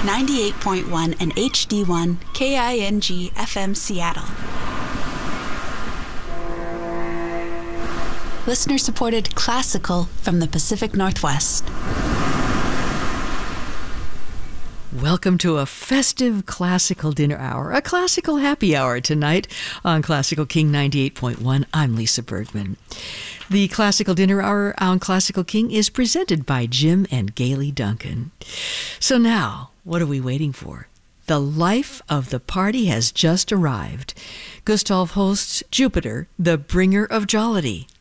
98.1 and HD1 KING FM Seattle. Listener-supported classical from the Pacific Northwest. Welcome to a festive classical dinner hour, a classical happy hour tonight on Classical King 98.1. I'm Lisa Bergman. The Classical Dinner Hour on Classical King is presented by Jim and Gayle Duncan. So now, what are we waiting for? The life of the party has just arrived. Gustav Holst's Jupiter, the bringer of jollity.